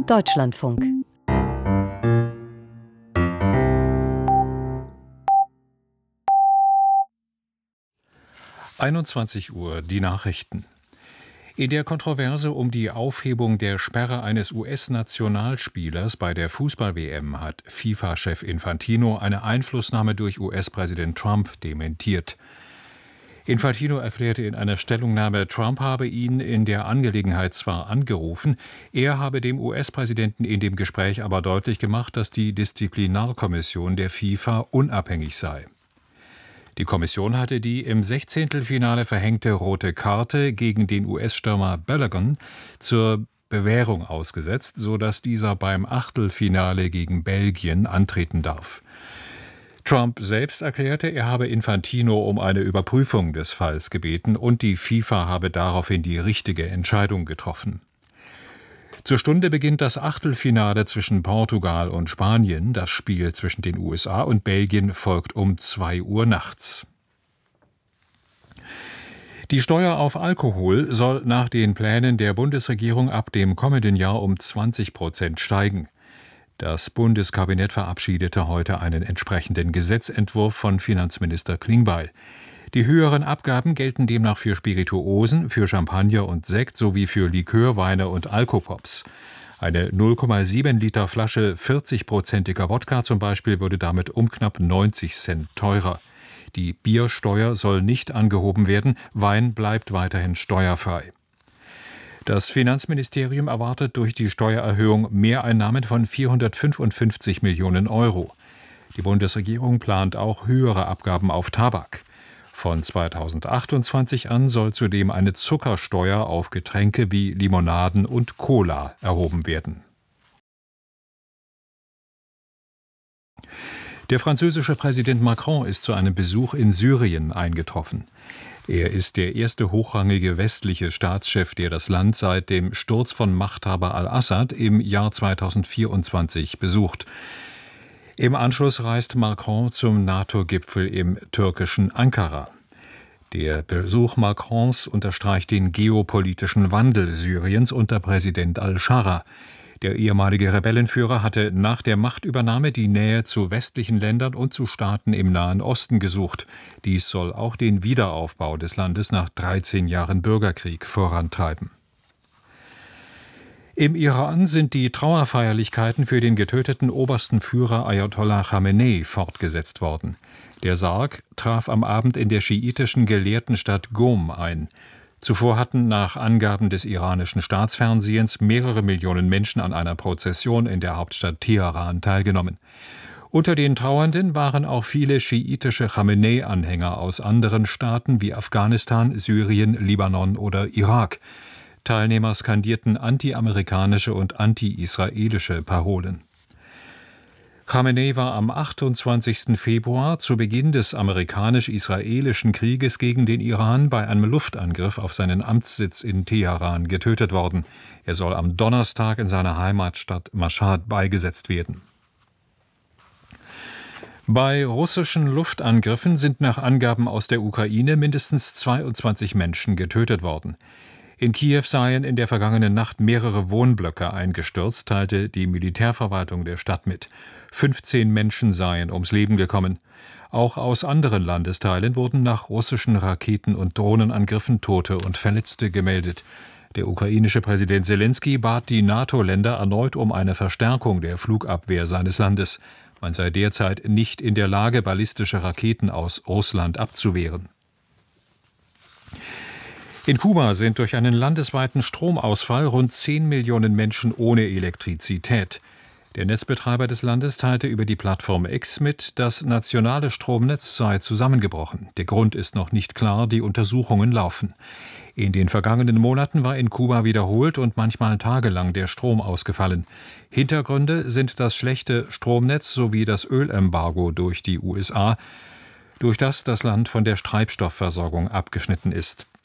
Deutschlandfunk. Uhr, die Nachrichten. In der Kontroverse um die Aufhebung der Sperre eines US-Nationalspielers bei der Fußball-WM hat FIFA-Chef Infantino eine Einflussnahme durch US-Präsident Trump dementiert. Infantino erklärte in einer Stellungnahme, Trump habe ihn in der Angelegenheit zwar angerufen, er habe dem US-Präsidenten in dem Gespräch aber deutlich gemacht, dass die Disziplinarkommission der FIFA unabhängig sei. Die Kommission hatte die im Sechzehntelfinale verhängte rote Karte gegen den US-Stürmer Balogun zur Bewährung ausgesetzt, sodass dieser beim Achtelfinale gegen Belgien antreten darf. Trump selbst erklärte, er habe Infantino um eine Überprüfung des Falls gebeten und die FIFA habe daraufhin die richtige Entscheidung getroffen. Zur Stunde beginnt das Achtelfinale zwischen Portugal und Spanien. Das Spiel zwischen den USA und Belgien folgt um 2 Uhr nachts. Die Steuer auf Alkohol soll nach den Plänen der Bundesregierung ab dem kommenden Jahr um 20% steigen. Das Bundeskabinett verabschiedete heute einen entsprechenden Gesetzentwurf von Finanzminister Klingbeil. Die höheren Abgaben gelten demnach für Spirituosen, für Champagner und Sekt sowie für Likörweine und Alkopops. Eine 0,7 Liter Flasche 40-prozentiger Wodka zum Beispiel würde damit um knapp 90 Cent teurer. Die Biersteuer soll nicht angehoben werden, Wein bleibt weiterhin steuerfrei. Das Finanzministerium erwartet durch die Steuererhöhung Mehreinnahmen von 455 Millionen Euro. Die Bundesregierung plant auch höhere Abgaben auf Tabak. Von 2028 an soll zudem eine Zuckersteuer auf Getränke wie Limonaden und Cola erhoben werden. Der französische Präsident Macron ist zu einem Besuch in Syrien eingetroffen. Er ist der erste hochrangige westliche Staatschef, der das Land seit dem Sturz von Machthaber al-Assad im Jahr 2024 besucht. Im Anschluss reist Macron zum NATO-Gipfel im türkischen Ankara. Der Besuch Macrons unterstreicht den geopolitischen Wandel Syriens unter Präsident al-Scharra. Der ehemalige Rebellenführer hatte nach der Machtübernahme die Nähe zu westlichen Ländern und zu Staaten im Nahen Osten gesucht. Dies soll auch den Wiederaufbau des Landes nach 13 Jahren Bürgerkrieg vorantreiben. Im Iran sind die Trauerfeierlichkeiten für den getöteten obersten Führer Ayatollah Khamenei fortgesetzt worden. Der Sarg traf am Abend in der schiitischen Gelehrtenstadt Qom ein. Zuvor hatten nach Angaben des iranischen Staatsfernsehens mehrere Millionen Menschen an einer Prozession in der Hauptstadt Teheran teilgenommen. Unter den Trauernden waren auch viele schiitische Khamenei-Anhänger aus anderen Staaten wie Afghanistan, Syrien, Libanon oder Irak. Teilnehmer skandierten anti-amerikanische und anti-israelische Parolen. Khamenei war am 28. Februar zu Beginn des amerikanisch-israelischen Krieges gegen den Iran bei einem Luftangriff auf seinen Amtssitz in Teheran getötet worden. Er soll am Donnerstag in seiner Heimatstadt Mashhad beigesetzt werden. Bei russischen Luftangriffen sind nach Angaben aus der Ukraine mindestens 22 Menschen getötet worden. In Kiew seien in der vergangenen Nacht mehrere Wohnblöcke eingestürzt, teilte die Militärverwaltung der Stadt mit. 15 Menschen seien ums Leben gekommen. Auch aus anderen Landesteilen wurden nach russischen Raketen- und Drohnenangriffen Tote und Verletzte gemeldet. Der ukrainische Präsident Selenskyj bat die NATO-Länder erneut um eine Verstärkung der Flugabwehr seines Landes. Man sei derzeit nicht in der Lage, ballistische Raketen aus Russland abzuwehren. In Kuba sind durch einen landesweiten Stromausfall rund 10 Millionen Menschen ohne Elektrizität. Der Netzbetreiber des Landes teilte über die Plattform X mit, das nationale Stromnetz sei zusammengebrochen. Der Grund ist noch nicht klar, die Untersuchungen laufen. In den vergangenen Monaten war in Kuba wiederholt und manchmal tagelang der Strom ausgefallen. Hintergründe sind das schlechte Stromnetz sowie das Ölembargo durch die USA, durch das das Land von der Treibstoffversorgung abgeschnitten ist.